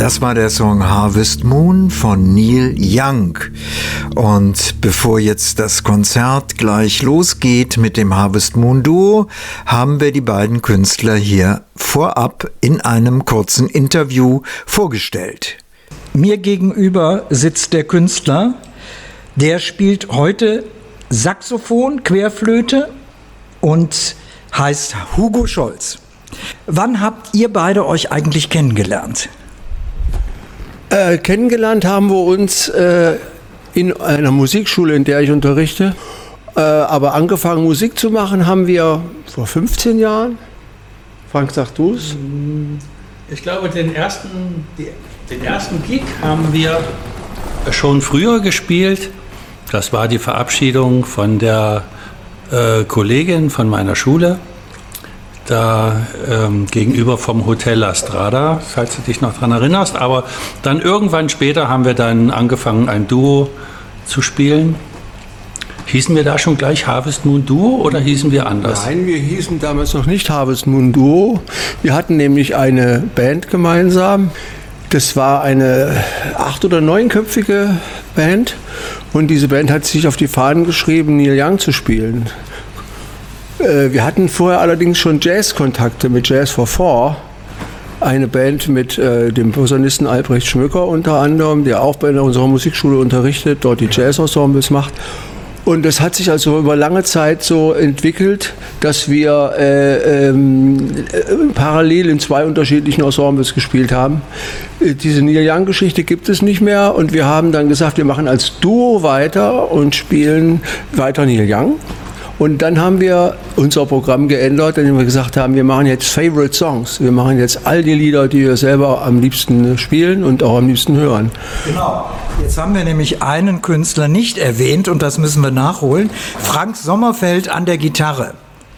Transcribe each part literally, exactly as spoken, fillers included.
Das war der Song Harvest Moon von Neil Young. Und bevor jetzt das Konzert gleich losgeht mit dem Harvest Moon Duo, haben wir die beiden Künstler hier vorab in einem kurzen Interview vorgestellt. Mir gegenüber sitzt der Künstler, der spielt heute Saxophon, Querflöte und heißt Hugo Scholz. Wann habt ihr beide euch eigentlich kennengelernt? Äh, kennengelernt haben wir uns äh, in einer Musikschule, in der ich unterrichte. Äh, aber angefangen Musik zu machen haben wir vor fünfzehn Jahren. Frank, sag du es? Ich glaube, den ersten, den ersten Gig haben wir schon früher gespielt. Das war die Verabschiedung von der äh, Kollegin von meiner Schule. Da ähm, gegenüber vom Hotel La Strada, falls du dich noch daran erinnerst. Aber dann irgendwann später haben wir dann angefangen, ein Duo zu spielen. Hießen wir da schon gleich Harvest Moon Duo oder hießen wir anders? Nein, wir hießen damals noch nicht Harvest Moon Duo. Wir hatten nämlich eine Band gemeinsam. Das war eine acht- oder neunköpfige Band. Und diese Band hat sich auf die Fahnen geschrieben, Neil Young zu spielen. Wir hatten vorher allerdings schon Jazz-Kontakte mit Jazz for Four, eine Band mit äh, dem Posaunisten Albrecht Schmöcker unter anderem, der auch bei unserer Musikschule unterrichtet, dort die Jazz-Ensembles macht. Und das hat sich also über lange Zeit so entwickelt, dass wir äh, ähm, äh, parallel in zwei unterschiedlichen Ensembles gespielt haben. Äh, diese Neil Young-Geschichte gibt es nicht mehr und wir haben dann gesagt, wir machen als Duo weiter und spielen weiter Neil Young. Und dann haben wir unser Programm geändert, indem wir gesagt haben, wir machen jetzt Favorite Songs. Wir machen jetzt all die Lieder, die wir selber am liebsten spielen und auch am liebsten hören. Genau. Jetzt haben wir nämlich einen Künstler nicht erwähnt und das müssen wir nachholen. Frank Sommerfeld an der Gitarre.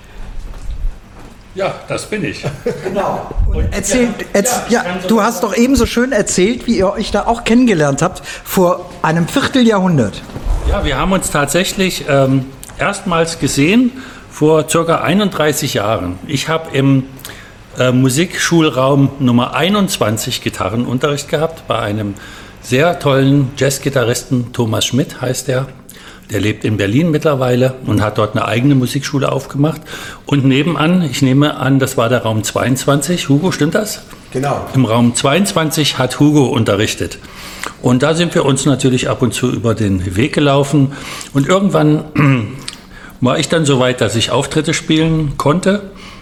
Ja, das bin ich. Genau. Und erzählt, erz, ja, du hast doch eben so schön erzählt, wie ihr euch da auch kennengelernt habt, vor einem Vierteljahrhundert. Ja, wir haben uns tatsächlich ähm, erstmals gesehen vor circa einunddreißig Jahren. Ich habe im äh, Musikschulraum Nummer einundzwanzig Gitarrenunterricht gehabt bei einem sehr tollen Jazzgitarristen, Thomas Schmidt heißt er. Der lebt in Berlin mittlerweile und hat dort eine eigene Musikschule aufgemacht. Und nebenan, ich nehme an, das war der Raum zweiundzwanzig. Hugo, stimmt das? Genau. Im Raum zweiundzwanzig hat Hugo unterrichtet. Und da sind wir uns natürlich ab und zu über den Weg gelaufen. Und irgendwann war ich dann so weit, dass ich Auftritte spielen konnte.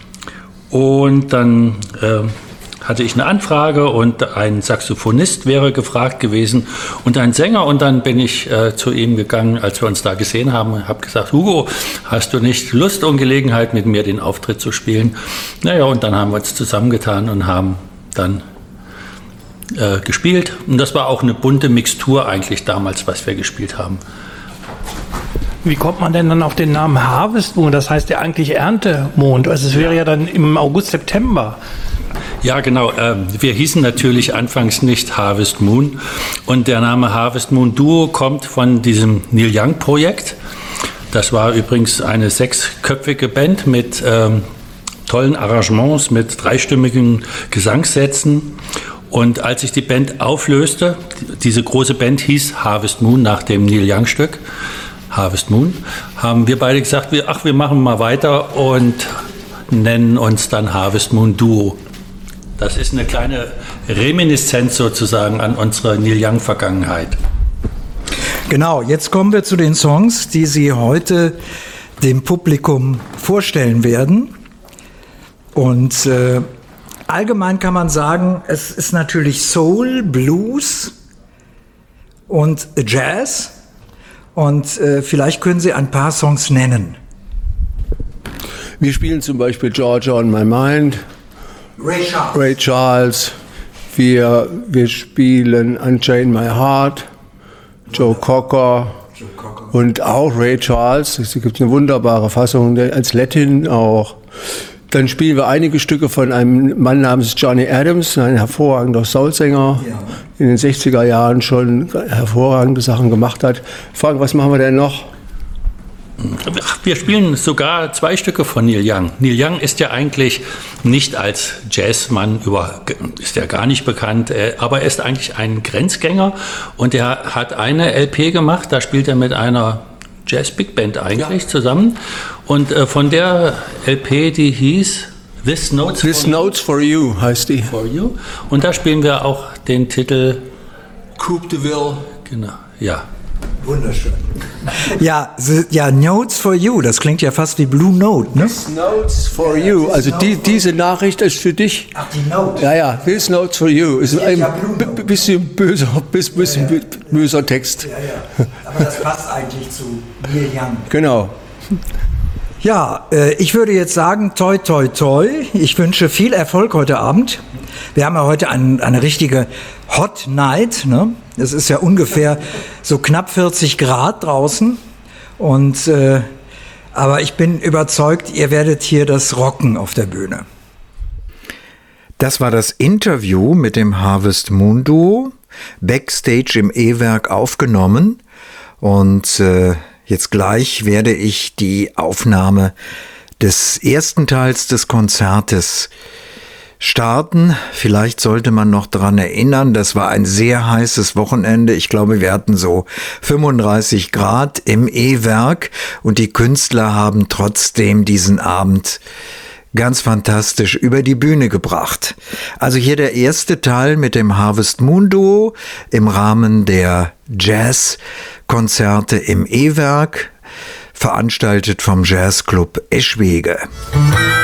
Und dann äh, hatte ich eine Anfrage und ein Saxophonist wäre gefragt gewesen und ein Sänger. Und dann bin ich äh, zu ihm gegangen, als wir uns da gesehen haben, und habe gesagt, Hugo, hast du nicht Lust und Gelegenheit, mit mir den Auftritt zu spielen? Naja, und dann haben wir uns zusammengetan und haben dann äh, gespielt. Und das war auch eine bunte Mixtur eigentlich damals, was wir gespielt haben. Wie kommt man denn dann auf den Namen Harvest Moon? Das heißt ja eigentlich Erntemond. Also es wäre ja dann im August, September. Ja, genau. Wir hießen natürlich anfangs nicht Harvest Moon. Und der Name Harvest Moon Duo kommt von diesem Neil Young Projekt. Das war übrigens eine sechsköpfige Band mit ähm, tollen Arrangements, mit dreistimmigen Gesangssätzen. Und als sich die Band auflöste, diese große Band hieß Harvest Moon nach dem Neil Young Stück, Harvest Moon, haben wir beide gesagt, wir, ach, wir machen mal weiter und nennen uns dann Harvest Moon Duo. Das ist eine kleine Reminiszenz sozusagen an unsere Neil Young Vergangenheit. Genau, jetzt kommen wir zu den Songs, die Sie heute dem Publikum vorstellen werden. Und äh, allgemein kann man sagen, es ist natürlich Soul, Blues und Jazz. Und äh, vielleicht können Sie ein paar Songs nennen. Wir spielen zum Beispiel Georgia on My Mind, Ray Charles. Ray Charles. Wir, wir spielen Unchain My Heart, Joe Cocker, Joe Cocker und auch Ray Charles. Es gibt eine wunderbare Fassung als Latin auch. Dann spielen wir einige Stücke von einem Mann namens Johnny Adams, ein hervorragender Soulsänger, ja. In den sechziger Jahren schon hervorragende Sachen gemacht hat. Fragen, was machen wir denn noch? Wir spielen sogar zwei Stücke von Neil Young. Neil Young ist ja eigentlich nicht als Jazzmann über, ist ja gar nicht bekannt, aber er ist eigentlich ein Grenzgänger und er hat eine L P gemacht, da spielt er mit einer Jazz-Big Band eigentlich ja. zusammen und von der L P, die hieß This Notes, This for, Notes for You heißt die. For You. Und da spielen wir auch den Titel Coupe de Ville. Genau, ja. Wunderschön. Ja, ja, Notes for You, das klingt ja fast wie Blue Note, ne? This Notes for You, also die, diese Nachricht ist für dich. Ach, die Note. Ja, ja, This Notes for You ist ein ja b- bisschen böser, bisschen ja, ja. böser Text. Ja, ja. Aber das passt eigentlich zu Neil Young. Genau. Ja, äh, ich würde jetzt sagen, toi, toi, toi. Ich wünsche viel Erfolg heute Abend. Wir haben ja heute ein, eine richtige Hot Night, ne? Es ist ja ungefähr so knapp vierzig Grad draußen. Und, äh, aber ich bin überzeugt, ihr werdet hier das rocken auf der Bühne. Das war das Interview mit dem Harvest Moon Duo, backstage im E-Werk aufgenommen. Und äh, jetzt gleich werde ich die Aufnahme des ersten Teils des Konzertes starten. Vielleicht sollte man noch dran erinnern, das war ein sehr heißes Wochenende. Ich glaube, wir hatten so fünfunddreißig Grad im E-Werk und die Künstler haben trotzdem diesen Abend ganz fantastisch über die Bühne gebracht. Also hier der erste Teil mit dem Harvest Moon Duo im Rahmen der Jazzkonzerte im E-Werk, veranstaltet vom Jazzclub Eschwege.